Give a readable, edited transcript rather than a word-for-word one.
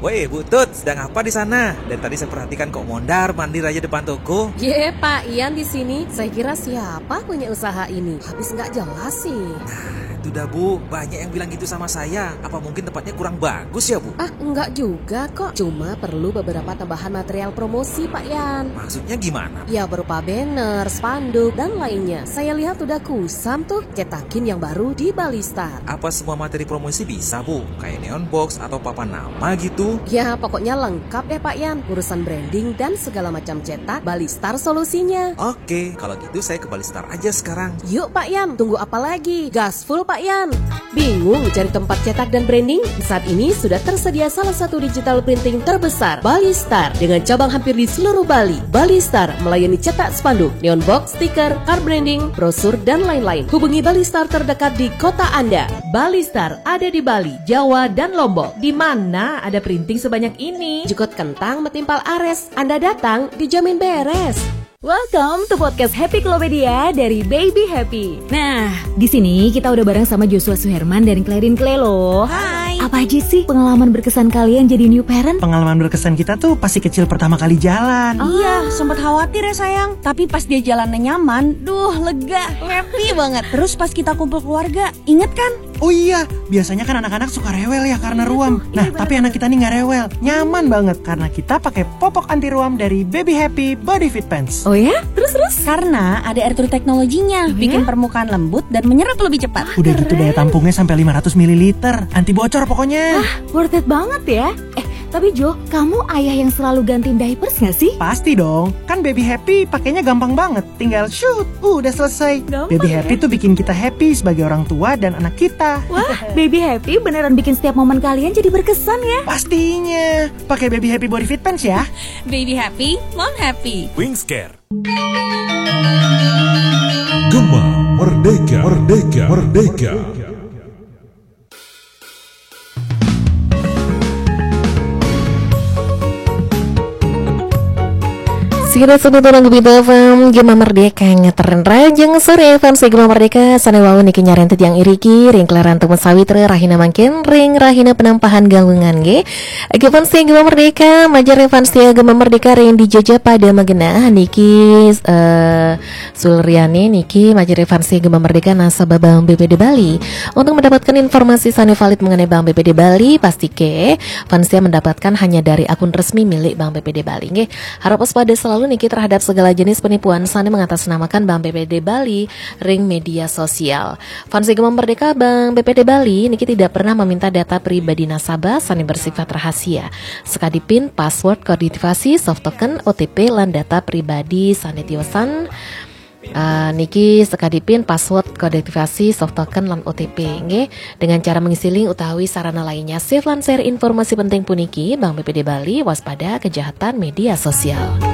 Woi, Bu Tut, sedang apa di sana? Dan tadi saya perhatikan kok mondar-mandir aja depan toko. Pak Ian di sini. Saya kira siapa punya usaha ini? Habis nggak jelas sih. Itu dah Bu, banyak yang bilang gitu sama saya. Apa mungkin tempatnya kurang bagus ya Bu? Enggak juga kok. Cuma perlu beberapa tambahan material promosi Pak Ian. Maksudnya gimana? Ya berupa banner, spanduk, dan lainnya. Saya lihat udah kusam tuh cetakin yang baru di Balistar. Apa semua materi promosi bisa Bu? Kayak neon box atau papan nama gitu? Ya pokoknya lengkap ya Pak Ian. Urusan branding dan segala macam cetak, Balistar solusinya. Oke, kalau gitu saya ke Balistar aja sekarang. Yuk Pak Ian, tunggu apa lagi? Gaspol Pak Ian. Bingung cari tempat cetak dan branding? Saat ini sudah tersedia salah satu digital printing terbesar, Balistar, dengan cabang hampir di seluruh Bali. Balistar melayani cetak spanduk, neon box, stiker, card branding, brosur, dan lain-lain. Hubungi Balistar terdekat di kota Anda. Balistar ada di Bali, Jawa, dan Lombok. Di mana ada printing sebanyak ini? Jukut kentang metimpal ares. Anda datang dijamin beres. Welcome to podcast Happy Klopedia dari Baby Happy. Nah, di sini kita udah bareng sama Joshua Suherman dan Clarin Clay loh. Hai. Apa aja sih pengalaman berkesan kalian jadi new parent? Pengalaman berkesan kita tuh pasti kecil pertama kali jalan. Iya, sempat khawatir ya sayang. Tapi pas dia jalannya nyaman, lega, happy banget. Terus pas kita kumpul keluarga, inget kan? Oh iya, biasanya kan anak-anak suka rewel ya karena ruam. Nah, tapi anak kita nih nggak rewel, nyaman banget karena kita pakai popok anti ruam dari Baby Happy Body Fit Pants. Oh ya? Terus? Karena ada air teknologinya, bikin permukaan lembut dan menyerap lebih cepat. Udah gitu daya tampungnya sampai 500 ml, anti bocor pokoknya. Worth it banget ya. Tapi Jo, kamu ayah yang selalu gantiin diapers gak sih? Pasti dong, kan Baby Happy pakainya gampang banget. Tinggal shoot, udah selesai. Gampang Baby ya? Happy tuh bikin kita happy sebagai orang tua dan anak kita. Wah, Baby Happy beneran bikin setiap momen kalian jadi berkesan ya. Pastinya, pakai Baby Happy Body Fit Pants ya. Baby happy, mom happy. Wingscare. Gema Merdeka, Merdeka, Merdeka. Segera sebentar Gebita FM Gema Merdeka ngeteren rajeng sore FM Gema Merdeka sanewawu niki nyarentet yang iriki ring kelaran temu sawitre rahina mangkin ring rahina penampahan gawungan ge Gevan Gema Merdeka majar Evan Gema Merdeka ring dijajah pada magenah niki Suliani niki majar Evan Gema Merdeka nasabah Bank BPD Bali. Untuk mendapatkan informasi sane valid mengenai Bank BPD Bali pastike Vansia mendapatkan hanya dari akun resmi milik Bank BPD Bali nggih. Harap waspada selalu niki terhadap segala jenis penipuan sane mengatasnamakan Bank BPD Bali ring media sosial. Fansi Gema Merdeka Bank BPD Bali niki tidak pernah meminta data pribadi nasabah sane bersifat rahasia. Sekadi PIN, password, kodiktivasi, soft token, OTP lan data pribadi sane tiosan niki sekadi PIN, password, kodiktivasi, soft token lan OTP nggih. Dengan cara mengisi link utawi sarana lainnya save lan share informasi penting puniki Bank BPD Bali waspada kejahatan media sosial.